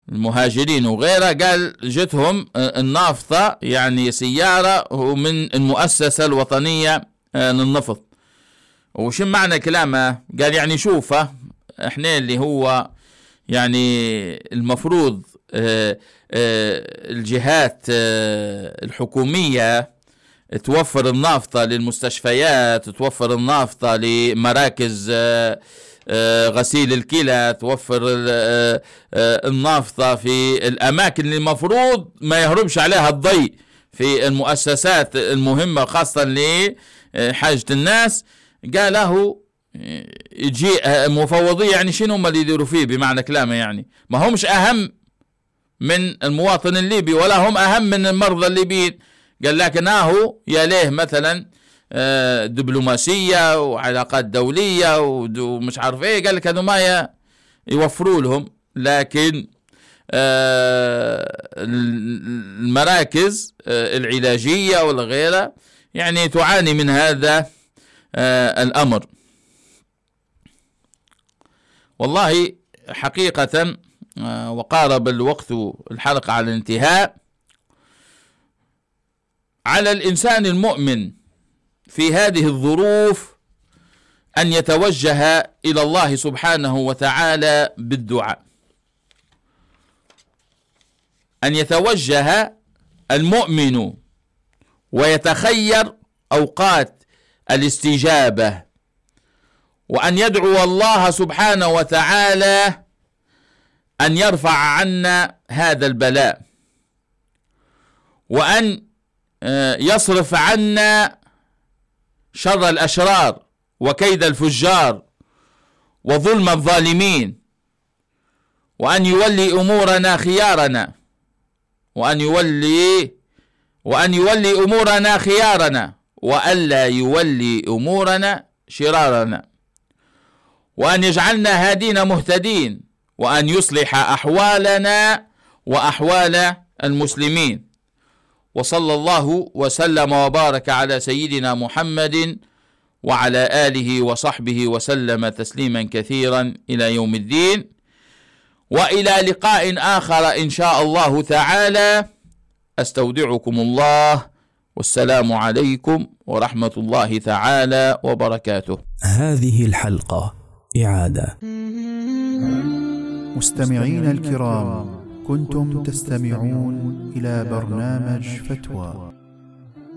المهاجرين وغيره، قال جتهم النافطة يعني سيارة من المؤسسة الوطنية للنفط. وش معنى كلامه؟ قال يعني شوفه احنا اللي هو يعني المفروض الجهات الحكومية توفر النافطة للمستشفيات، توفر النافطة لمراكز غسيل الكلى، توفر النافطة في الأماكن اللي المفروض ما يهربش عليها الضي، في المؤسسات المهمة خاصة لحاجة الناس. قاله يجي مفوضية، يعني شنو هم اللي يديروا فيه بمعنى كلامه؟ يعني ما همش أهم من المواطن الليبي ولا هم أهم من المرضى الليبيين. قال لكن يا ليه مثلا دبلوماسية وعلاقات دولية ومش عارف ايه، قال لك هذو ما يوفروا لهم، لكن المراكز العلاجية ولا غيرها يعني تعاني من هذا الأمر. والله حقيقة وقارب الوقت الحلقة على الانتهاء. على الإنسان المؤمن في هذه الظروف أن يتوجه إلى الله سبحانه وتعالى بالدعاء، أن يتوجه المؤمن ويتخير أوقات الاستجابة، وأن يدعو الله سبحانه وتعالى أن يرفع عنا هذا البلاء، وأن يصرف عنا شر الأشرار وكيد الفجار وظلم الظالمين، وأن يولي أمورنا خيارنا، وأن يولي أمورنا خيارنا، وألا يولي أمورنا شرارنا، وأن يجعلنا هادين مهتدين، وأن يصلح أحوالنا وأحوال المسلمين. وصلى الله وسلم وبارك على سيدنا محمد وعلى آله وصحبه وسلم تسليما كثيرا إلى يوم الدين، وإلى لقاء آخر إن شاء الله تعالى. أستودعكم الله، والسلام عليكم ورحمة الله تعالى وبركاته. هذه الحلقة إعادة. مستمعين الكرام، كنتم تستمعون إلى برنامج فتوى